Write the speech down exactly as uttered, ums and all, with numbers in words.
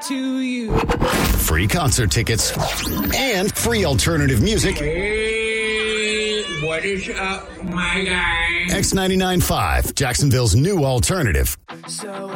to you. Free concert tickets and free alternative music. Hey, what is up, my guy? X ninety-nine point five, Jacksonville's new alternative. So